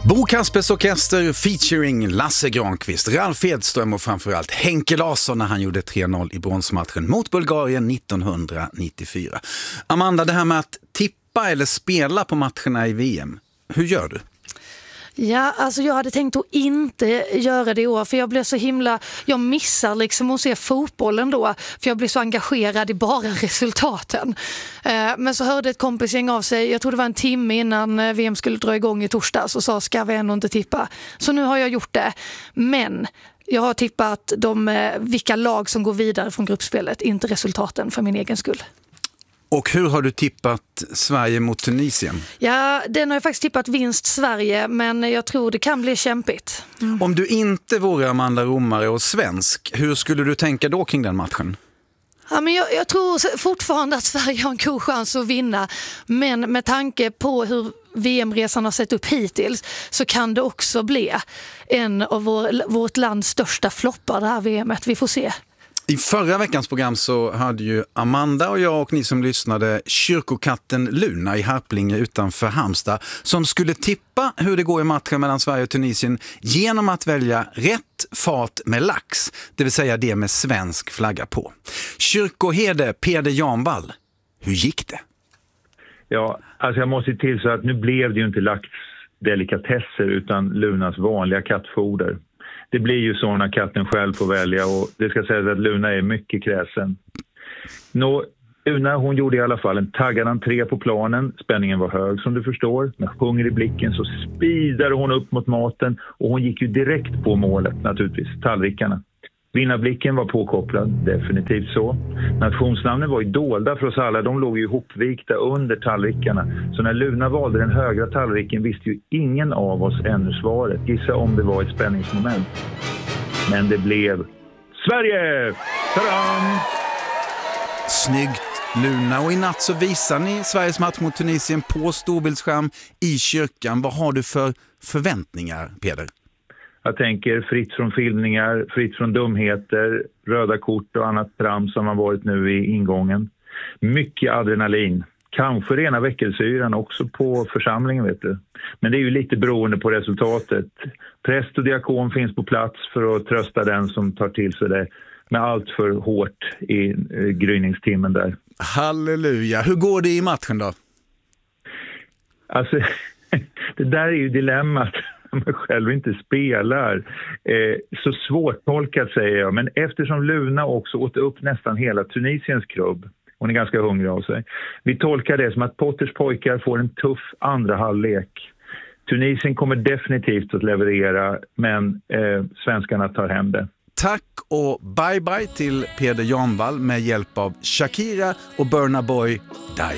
Bo Kaspers Orkester featuring Lasse Granqvist, Ralf Edström och framförallt Henke Larsson när han gjorde 3-0 i bronsmatchen mot Bulgarien 1994. Amanda, det här med att tippa eller spela på matcherna i VM, hur gör du? Ja, alltså jag hade tänkt att inte göra det i år, för jag blev så jag missar liksom att se fotbollen då, för jag blir så engagerad i bara resultaten. Men så hörde ett kompisgäng av sig, jag tror det var en timme innan VM skulle dra igång i torsdags, och sa ska vi ändå inte tippa. Så nu har jag gjort det, men jag har tippat vilka lag som går vidare från gruppspelet, inte resultaten för min egen skull. Och hur har du tippat Sverige mot Tunisien? Ja, den har jag faktiskt tippat vinst Sverige, men jag tror det kan bli kämpigt. Om du inte vore Amanda Romare och svensk, hur skulle du tänka då kring den matchen? Ja, men jag tror fortfarande att Sverige har en god chans att vinna, men med tanke på hur VM-resan har sett upp hittills så kan det också bli en av vårt lands största floppar det här VMet. Vi får se. I förra veckans program så hade ju Amanda och jag och ni som lyssnade kyrkokatten Luna i Harplinge utanför Halmstad som skulle tippa hur det går i matchen mellan Sverige och Tunisien genom att välja rätt fat med lax, det vill säga det med svensk flagga på. Kyrkoherde Peder Janvall, hur gick det? Ja, alltså jag måste till så att nu blev det ju inte laxdelikatesser utan Lunas vanliga kattfoder. Det blir ju så när katten själv får välja, och det ska sägas att Luna är mycket kräsen. Luna, hon gjorde i alla fall en taggad entré på planen. Spänningen var hög som du förstår. Med hunger i blicken så speedade hon upp mot maten, och hon gick ju direkt på målet naturligtvis, tallrikarna. Vinnarblicken var påkopplad, definitivt så. Nationsnamnen var ju dolda för oss alla, de låg ju ihopvikta under tallrikarna. Så när Luna valde den högra tallriken visste ju ingen av oss ännu svaret. Gissa om det var ett spänningsmoment. Men det blev Sverige! Tadam! Snyggt Luna, och i natt så visar ni Sveriges match mot Tunisien på storbildsskärm i kyrkan. Vad har du för förväntningar, Peder? Jag tänker fritt från filmningar, fritt från dumheter, röda kort och annat trams som har varit nu i ingången. Mycket adrenalin. Kanske rena väckelsyran också på församlingen, vet du. Men det är ju lite beroende på resultatet. Präst och diakon finns på plats för att trösta den som tar till sig det med allt för hårt i gryningstimmen där. Halleluja. Hur går det i matchen då? Alltså, det där är ju dilemmat. Man själv inte spelar. Så svårtolkat säger jag. Men eftersom Luna också åt upp nästan hela Tunisiens klubb, hon är ganska hungrig av sig, vi tolkar det som att Potters pojkar får en tuff andra halvlek. Tunisien kommer definitivt att leverera, men svenskarna tar hem det. Tack och bye bye till Peder Janvall med hjälp av Shakira och Burna Boy.